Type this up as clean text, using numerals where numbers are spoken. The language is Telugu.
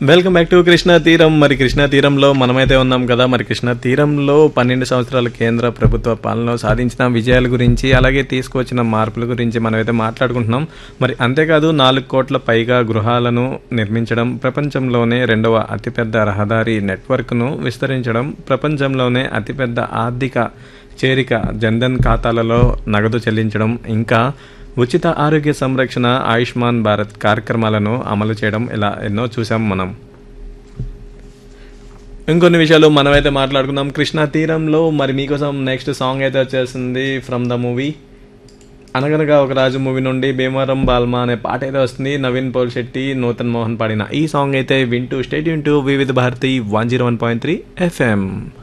వెల్కమ్ బ్యాక్ టు కృష్ణా తీరం. మరి కృష్ణా తీరంలో మనమైతే ఉన్నాం కదా. మరి కృష్ణా తీరంలో 12 సంవత్సరాల కేంద్ర ప్రభుత్వ పాలనలో సాధించిన విజయాల గురించి, అలాగే తీసుకువచ్చిన మార్పుల గురించి మనమైతే మాట్లాడుకుంటున్నాం. మరి అంతేకాదు 4 కోట్ల పైగా గృహాలను నిర్మించడం, ప్రపంచంలోనే 2వ అతిపెద్ద రహదారి నెట్వర్క్ను విస్తరించడం, ప్రపంచంలోనే అతిపెద్ద ఆర్థిక చేరిక జన్ధన్ ఖాతాలలో నగదు చెల్లించడం, ఇంకా ఉచిత ఆరోగ్య సంరక్షణ ఆయుష్మాన్ భారత్ కార్యక్రమాలను అమలు చేయడం, ఇలా ఎన్నో చూసాం మనం. ఇంకొన్ని విషయాలు మనమైతే మాట్లాడుకుందాం కృష్ణా తీరంలో. మరి మీకోసం నెక్స్ట్ సాంగ్ అయితే వచ్చేసింది ఫ్రమ్ ద మూవీ అనగనగా ఒక రాజు మూవీ నుండి భీమవరం బాల్మా అనే పాట అయితే వస్తుంది. నవీన్ పౌల్ శెట్టి, నూతన్ మోహన్ పాడిన ఈ సాంగ్ అయితే వింటూ స్టేట్ యూన్ టు వివిధ భారతి 101.3 FM.